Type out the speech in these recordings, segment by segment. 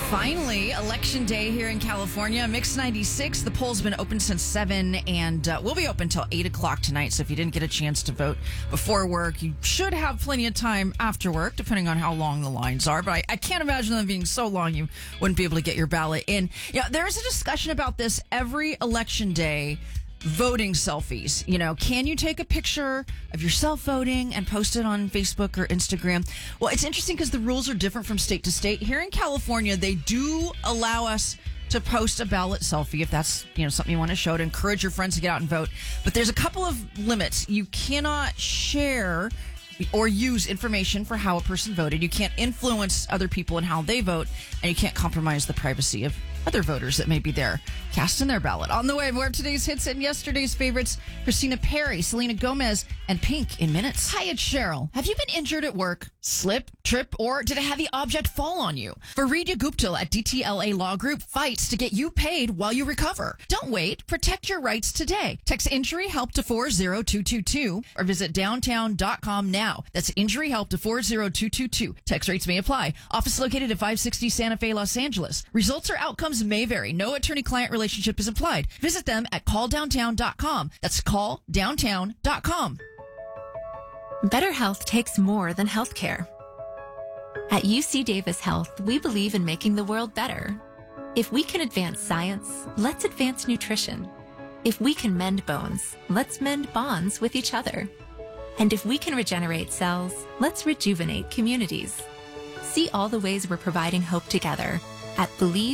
Finally, Election Day here in California. Mix 96. The poll's been open since 7, and we'll be open till 8 o'clock tonight. So if you didn't get a chance to vote before work, you should have plenty of time after work, depending on how long the lines are. But I can't imagine them being so long you wouldn't be able to get your ballot in. Yeah, there is a discussion about this every Election Day. Voting selfies. You know, can you take a picture of yourself voting and post it on Facebook or Instagram? Well, it's interesting because the rules are different from state to state. Here in California, they do allow us to post a ballot selfie if that's, something you want to show to encourage your friends to get out and vote. But there's a couple of limits. You cannot share or use information for how a person voted. You can't influence other people in how they vote, and you can't compromise the privacy of other voters that may be there casting their ballot. On the way, more of today's hits and yesterday's favorites. Christina Perri, Selena Gomez, and Pink in minutes. Hi, it's Cheryl. Have you been injured at work? Slip, trip, or did a heavy object fall on you? Faridya Gupta at DTLA Law Group fights to get you paid while you recover. Don't wait. Protect your rights today. Text Injury Help to 40222 or visit downtown.com now. That's Injury Help to 40222. Text rates may apply. Office located at 560 Santa Fe, Los Angeles. Results or outcomes may vary. No attorney-client relationship is implied. Visit them at calldowntown.com. That's calldowntown.com. Better health takes more than healthcare. At UC Davis Health, we believe in making the world better. If we can advance science, let's advance nutrition. If we can mend bones, let's mend bonds with each other. And if we can regenerate cells, let's rejuvenate communities. See all the ways we're providing hope together at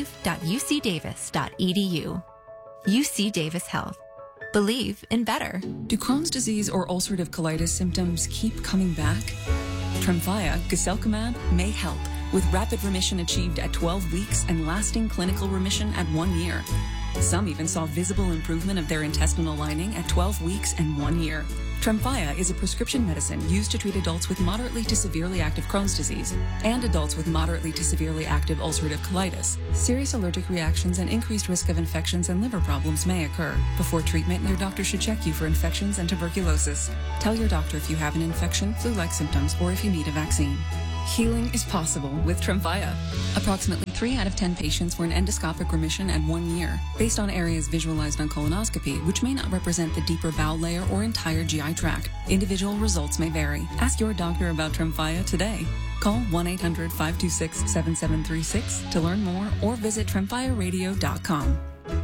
believe.ucdavis.edu. UC Davis Health. Believe in better. Do Crohn's disease or ulcerative colitis symptoms keep coming back? Tremfya, guselkumab, may help, with rapid remission achieved at 12 weeks and lasting clinical remission at 1 year. Some even saw visible improvement of their intestinal lining at 12 weeks and 1 year. Tremfya is a prescription medicine used to treat adults with moderately to severely active Crohn's disease and adults with moderately to severely active ulcerative colitis. Serious allergic reactions and increased risk of infections and liver problems may occur. Before treatment, your doctor should check you for infections and tuberculosis. Tell your doctor if you have an infection, flu-like symptoms, or if you need a vaccine. Healing is possible with Tremfya. Approximately 3 out of 10 patients were in endoscopic remission at 1 year, based on areas visualized on colonoscopy, which may not represent the deeper bowel layer or entire GI tract. Individual results may vary. Ask your doctor about Tremfya today. Call 1-800-526-7736 to learn more or visit tremfyaradio.com.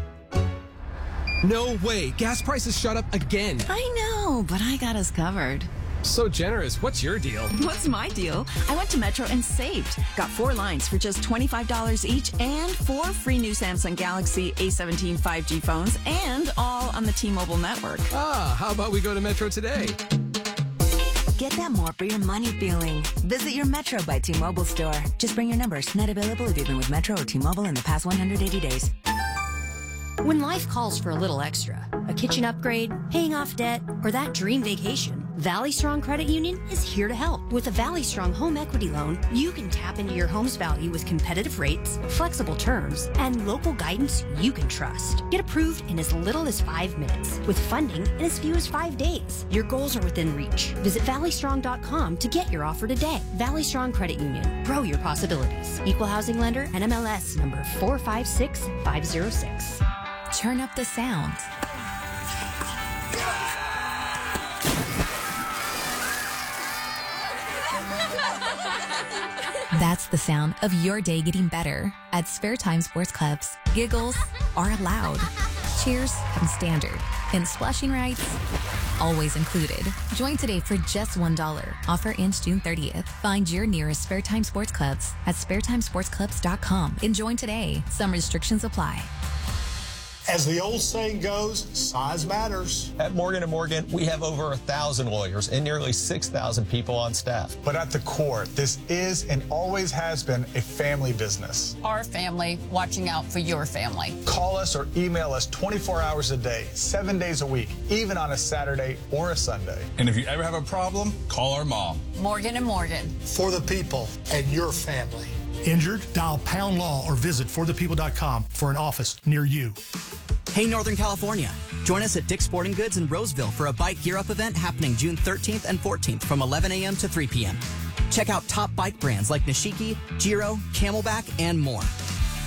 No way. Gas prices shot up again. I know, but I got us covered. So generous. What's your deal? What's my deal? I went to Metro and saved. Got 4 lines for just $25 each and 4 free new Samsung Galaxy A17 5G phones, and all on the T-Mobile network. Ah, how about we go to Metro today? Get that more for your money feeling. Visit your Metro by T-Mobile store. Just bring your numbers. Not available if you've been with Metro or T-Mobile in the past 180 days. When life calls for a little extra, a kitchen upgrade, paying off debt, or that dream vacation, Valley Strong Credit Union is here to help. With a Valley Strong home equity loan, you can tap into your home's value with competitive rates, flexible terms, and local guidance you can trust. Get approved in as little as 5 minutes, with funding in as few as 5 days. Your goals are within reach. Visit valleystrong.com to get your offer today. Valley Strong Credit Union. Grow your possibilities. Equal housing lender, NMLS number 456506. Turn up the sound. That's the sound of your day getting better. At Spare Time Sports Clubs, giggles are allowed. Cheers come standard. And splashing rights, always included. Join today for just $1. Offer ends June 30th. Find your nearest Spare Time Sports Clubs at SpareTimeSportsClubs.com and join today. Some restrictions apply. As the old saying goes, size matters. At Morgan & Morgan, we have over 1,000 lawyers and nearly 6,000 people on staff. But at the core, this is and always has been a family business. Our family watching out for your family. Call us or email us 24 hours a day, 7 days a week, even on a Saturday or a Sunday. And if you ever have a problem, call our mom. Morgan & Morgan. For the people and your family. Injured? Dial Pound Law or visit forthepeople.com for an office near you. Hey, Northern California. Join us at Dick's Sporting Goods in Roseville for a Bike Gear Up event happening June 13th and 14th from 11 a.m. to 3 p.m. Check out top bike brands like Nishiki, Giro, Camelback, and more.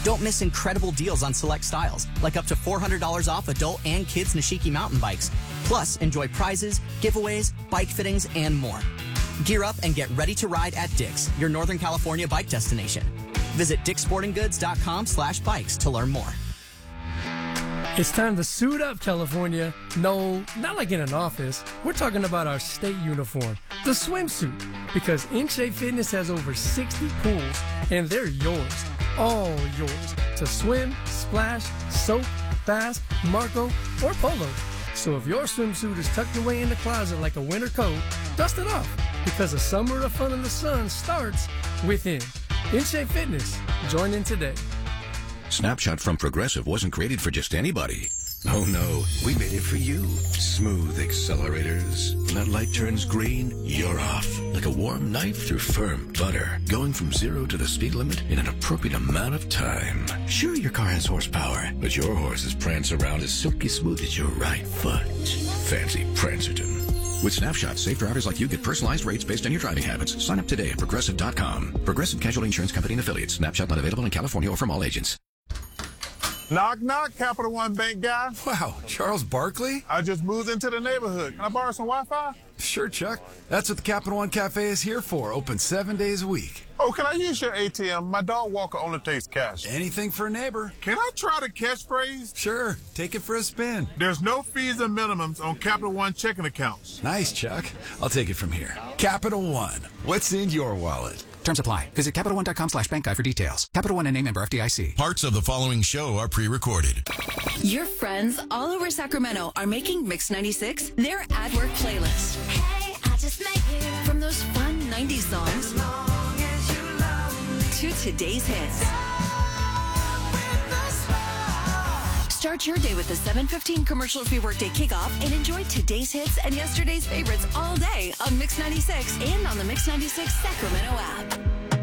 Don't miss incredible deals on select styles, like up to $400 off adult and kids Nishiki mountain bikes. Plus, enjoy prizes, giveaways, bike fittings, and more. Gear up and get ready to ride at Dick's, your Northern California bike destination. Visit dickssportinggoods.com/bikes to learn more. It's time to suit up, California. No, not like in an office. We're talking about our state uniform, the swimsuit. Because In-Shape Fitness has over 60 pools, and they're yours, all yours, to swim, splash, soak, bass, Marco, or polo. So if your swimsuit is tucked away in the closet like a winter coat, dust it off, because a summer of fun in the sun starts within. In-Shape Fitness. Join in today. Snapshot from Progressive wasn't created for just anybody. Oh no, we made it for you. Smooth accelerators. When that light turns green, you're off. Like a warm knife through firm butter. Going from 0 to the speed limit in an appropriate amount of time. Sure, your car has horsepower, but your horses prance around as silky smooth as your right foot. Fancy Prancerton. With Snapshot, safe drivers like you get personalized rates based on your driving habits. Sign up today at Progressive.com. Progressive Casualty Insurance Company and Affiliates. Snapshot not available in California or from all agents. Knock, knock, Capital One Bank guy. Wow, Charles Barkley? I just moved into the neighborhood. Can I borrow some Wi-Fi? Sure, Chuck. That's what the Capital One Cafe is here for. Open 7 days a week. Oh, can I use your ATM? My dog walker only takes cash. Anything for a neighbor. Can I try the catchphrase? Sure. Take it for a spin. There's no fees and minimums on Capital One checking accounts. Nice, Chuck. I'll take it from here. Capital One. What's in your wallet? Terms apply. Visit CapitalOne.com/bankguide for details. Capital One and member FDIC. Parts of the following show are pre-recorded. Your friends all over Sacramento are making Mix 96 their at-work playlist. Hey, I just met you. From those fun 90s songs to today's hits. Start your day with the 7:15 commercial-free workday kickoff and enjoy today's hits and yesterday's favorites all day on Mix 96 and on the Mix 96 Sacramento app.